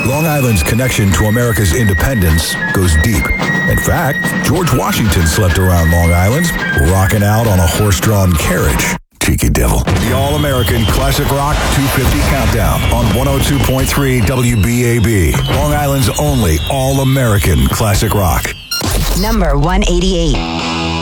Long Island's connection to America's independence goes deep. In fact, George Washington slept around Long Island, rocking out on a horse-drawn carriage. Cheeky devil. The All-American Classic Rock 250 Countdown on 102.3 WBAB. Long Island's only All-American Classic Rock. Number 188.